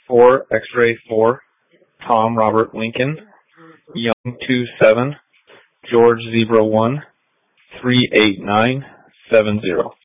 4 X-ray 4, Tom Robert Lincoln, Young 27, George Zebra 1, 38970.